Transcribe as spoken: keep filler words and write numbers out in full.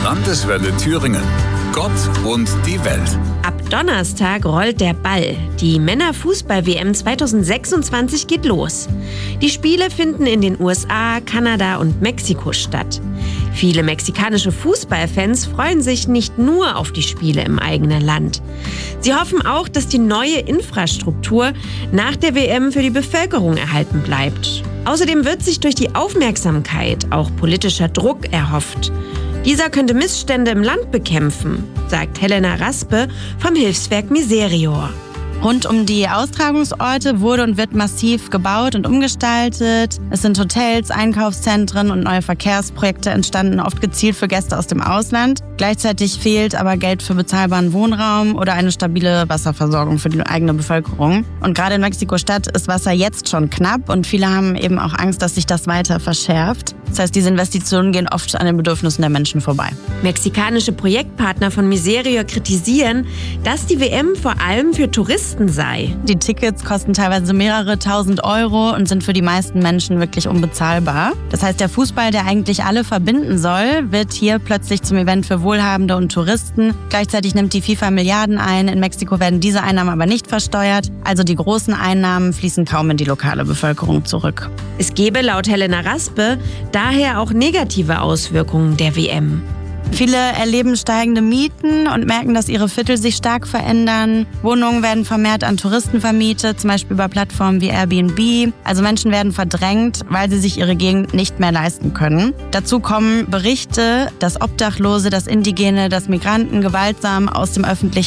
Landeswelle Thüringen. Gott und die Welt. Ab Donnerstag rollt der Ball. Die Männerfußball-W M zweitausendsechsundzwanzig geht los. Die Spiele finden in den U S A, Kanada und Mexiko statt. Viele mexikanische Fußballfans freuen sich nicht nur auf die Spiele im eigenen Land. Sie hoffen auch, dass die neue Infrastruktur nach der W M für die Bevölkerung erhalten bleibt. Außerdem wird sich durch die Aufmerksamkeit auch politischer Druck erhofft. Dieser könnte Missstände im Land bekämpfen, sagt Helena Raspe vom Hilfswerk Miserior. Rund um die Austragungsorte wurde und wird massiv gebaut und umgestaltet. Es sind Hotels, Einkaufszentren und neue Verkehrsprojekte entstanden, oft gezielt für Gäste aus dem Ausland. Gleichzeitig fehlt aber Geld für bezahlbaren Wohnraum oder eine stabile Wasserversorgung für die eigene Bevölkerung. Und gerade in Mexiko-Stadt ist Wasser jetzt schon knapp und viele haben eben auch Angst, dass sich das weiter verschärft. Das heißt, diese Investitionen gehen oft an den Bedürfnissen der Menschen vorbei. Mexikanische Projektpartner von Miserior kritisieren, dass die W M vor allem für Touristen sei. Die Tickets kosten teilweise mehrere tausend Euro und sind für die meisten Menschen wirklich unbezahlbar. Das heißt, der Fußball, der eigentlich alle verbinden soll, wird hier plötzlich zum Event für Wohlhabende und Touristen. Gleichzeitig nimmt die FIFA Milliarden ein. In Mexiko werden diese Einnahmen aber nicht versteuert. Also die großen Einnahmen fließen kaum in die lokale Bevölkerung zurück. Es gebe laut Helena Raspe daher auch negative Auswirkungen der W M. Viele erleben steigende Mieten und merken, dass ihre Viertel sich stark verändern. Wohnungen werden vermehrt an Touristen vermietet, zum Beispiel über Plattformen wie Airbnb. Also Menschen werden verdrängt, weil sie sich ihre Gegend nicht mehr leisten können. Dazu kommen Berichte, dass Obdachlose, dass Indigene, dass Migranten gewaltsam aus dem öffentlichen